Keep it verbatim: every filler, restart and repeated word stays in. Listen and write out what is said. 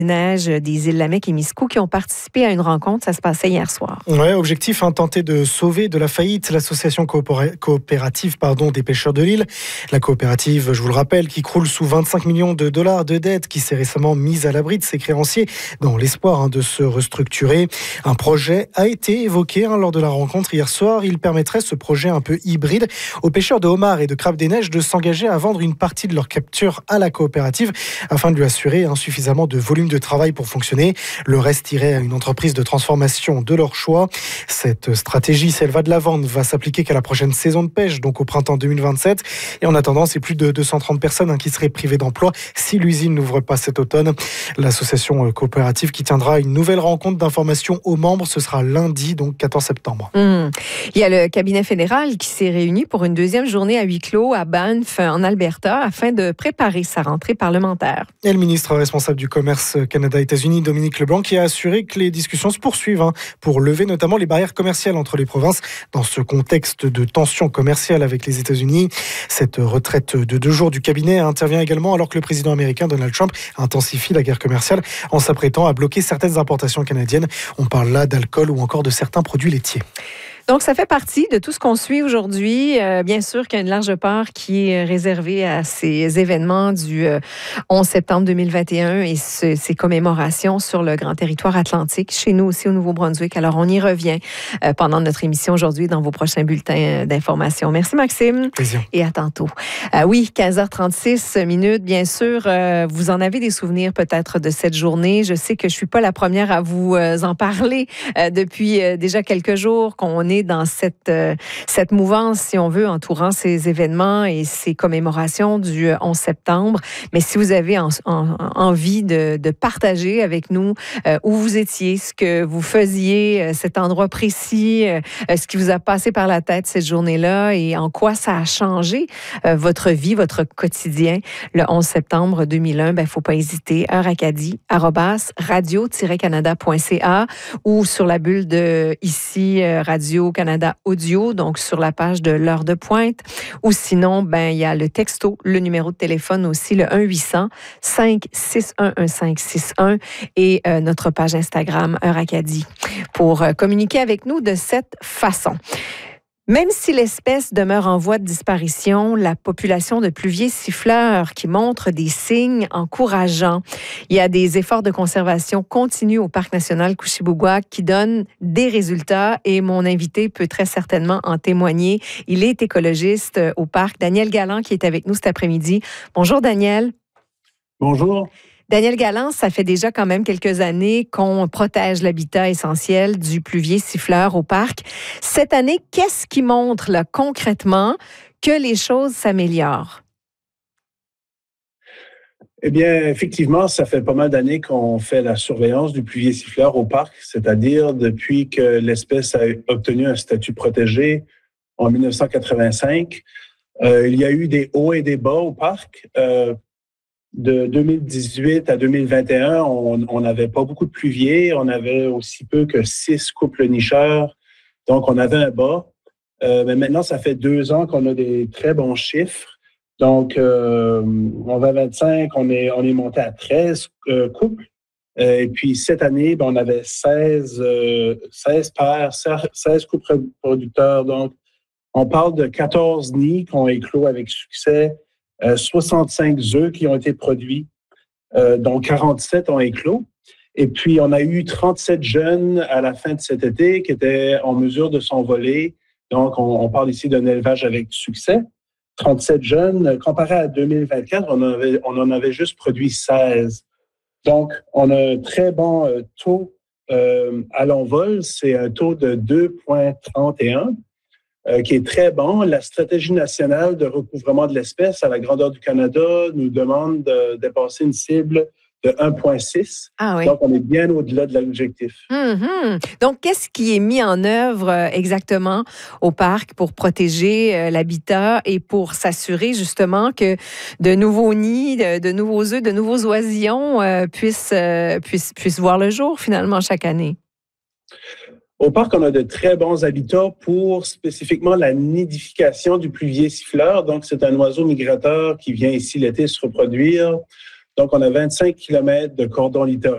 Neige des îles Lamec et Miscou qui ont participé à une rencontre. Ça se passait hier soir. Ouais, objectif, hein, tenter de sauver de la faillite l'association coopéra- coopérative pardon, des pêcheurs de l'île. La coopérative, je vous le rappelle, qui croule sous vingt-cinq millions de dollars de dettes, qui s'est récemment mise à l'abri de ses créanciers dans l'espoir hein, de se restructurer. Un projet a été évoqué hein, lors de la rencontre hier soir. Il permettrait, ce projet un peu hybride, aux pêcheurs de homards et de crabes des neiges de s'engager à vendre une partie de leur capture à la coopérative afin de lui assurer hein, suffisamment de volume de travail pour fonctionner. Le reste irait à une entreprise de transformation de leur choix. Cette stratégie, si elle va de l'avant, ne va s'appliquer qu'à la prochaine saison de pêche, donc au printemps deux mille vingt-sept. Et en attendant, c'est plus de deux cent trente personnes hein, qui seraient privées d'emploi si l'usine n'ouvre pas cet automne. L'association coopérative qui tiendra une nouvelle rencontre d'information aux membres, ce sera lundi, donc quatorze septembre. Mmh. Il y a le cabinet fédéral qui s'est réuni pour une deuxième journée à huis clos à Banff, en Alberta, afin de préparer sa rentrée parlementaire. Et le ministre responsable du commerce Canada-États-Unis, Dominique Leblanc, qui a assuré que les discussions se poursuivent hein, pour lever notamment les barrières commerciales entre les provinces dans ce contexte de tension commerciale avec les États-Unis. Cette retraite de deux jours du cabinet intervient également alors que le président américain Donald Trump intensifie la guerre commerciale en s'apprêtant à bloquer certaines importations canadiennes. On parle là d'alcool ou encore de certains produits laitiers. Donc, ça fait partie de tout ce qu'on suit aujourd'hui. Euh, bien sûr qu'il y a une large part qui est réservée à ces événements du euh, onze septembre deux mille vingt et un et ce, ces commémorations sur le grand territoire atlantique, chez nous aussi au Nouveau-Brunswick. Alors, on y revient euh, pendant notre émission aujourd'hui dans vos prochains bulletins d'information. Merci, Maxime. Plaisir. Et à tantôt. Euh, oui, quinze heures trente-six minutes, bien sûr. Euh, vous en avez des souvenirs peut-être de cette journée. Je sais que je ne suis pas la première à vous euh, en parler euh, depuis euh, déjà quelques jours, qu'on est dans cette, euh, cette mouvance, si on veut, entourant ces événements et ces commémorations du onze septembre. Mais si vous avez en, en, envie de, de partager avec nous euh, où vous étiez, ce que vous faisiez, euh, cet endroit précis, euh, ce qui vous a passé par la tête cette journée-là et en quoi ça a changé euh, votre vie, votre quotidien, le onze septembre deux mille un, il ben, ne faut pas hésiter, heure acadie, arobase, radio-canada point c a ou sur la bulle de ici, euh, Radio Canada Audio, donc sur la page de l'heure de pointe. Ou sinon, ben il y a le texto, le numéro de téléphone aussi, le un huit cents, cinq six un, cinq six un et euh, notre page Instagram, Heure Acadie, pour euh, communiquer avec nous de cette façon. Même si l'espèce demeure en voie de disparition, la population de pluviers siffleurs qui montre des signes encourageants. Il y a des efforts de conservation continus au Parc national Kouchibouguac qui donnent des résultats et mon invité peut très certainement en témoigner. Il est écologiste au parc. Daniel Galland qui est avec nous cet après-midi. Bonjour Daniel. Bonjour. Daniel Galland, ça fait déjà quand même quelques années qu'on protège l'habitat essentiel du pluvier siffleur au parc. Cette année, qu'est-ce qui montre là, concrètement que les choses s'améliorent? Eh bien, effectivement, ça fait pas mal d'années qu'on fait la surveillance du pluvier siffleur au parc, c'est-à-dire depuis que l'espèce a obtenu un statut protégé en dix-neuf cent quatre-vingt-cinq. Euh, il y a eu des hauts et des bas au parc. Euh, De deux mille dix-huit à deux mille vingt et un, on n'avait pas beaucoup de pluviers. On avait aussi peu que six couples nicheurs. Donc, on avait un bas. Euh, mais maintenant, ça fait deux ans qu'on a des très bons chiffres. Donc, euh, on va à vingt-cinq, on est, on est monté à treize euh, couples. Euh, et puis, cette année, ben, on avait seize, euh, seize paires, seize couples producteurs. Donc, on parle de quatorze nids qui ont éclos avec succès. Euh, soixante-cinq œufs qui ont été produits, euh, dont quarante-sept ont éclos. Et puis, on a eu trente-sept jeunes à la fin de cet été qui étaient en mesure de s'envoler. Donc, on, on parle ici d'un élevage avec succès. trente-sept jeunes, comparé à deux mille vingt-quatre, on en avait, on en avait juste produit seize. Donc, on a un très bon euh, taux euh, à l'envol. C'est un taux de deux virgule trente et un. Euh, qui est très bon. La stratégie nationale de recouvrement de l'espèce à la grandeur du Canada nous demande de dépasser une cible de un virgule six. Ah oui. Donc, on est bien au-delà de l'objectif. Mm-hmm. Donc, qu'est-ce qui est mis en œuvre euh, exactement au parc pour protéger euh, l'habitat et pour s'assurer justement que de nouveaux nids, de, de nouveaux œufs, de nouveaux oisillons euh, puissent, euh, puissent, puissent voir le jour finalement chaque année? Au parc, on a de très bons habitats pour spécifiquement la nidification du pluvier siffleur. Donc, c'est un oiseau migrateur qui vient ici l'été se reproduire. Donc, on a vingt-cinq kilomètres de cordon littoral